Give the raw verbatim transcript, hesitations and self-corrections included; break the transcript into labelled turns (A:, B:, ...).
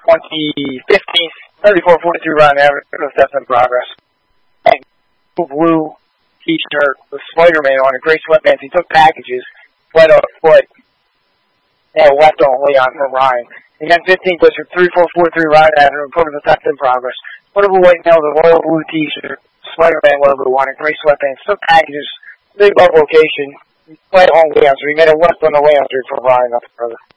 A: twenty fifteen, thirty-four forty-three Ryan Avenue, that's in progress. And blue t-shirt with Spider-Man on it, gray sweatpants. He took packages, fled on foot, and left on Leon from Ryan. Again, fifteenth District, thirty-four forty-three Ryan Avenue, quarter of the in progress. Portable white male with royal blue t-shirt, Spider-Man logo on it, gray sweatpants, took packages, big up location, fled on Leon, so he made a left on the Leon Street for Ryan up further.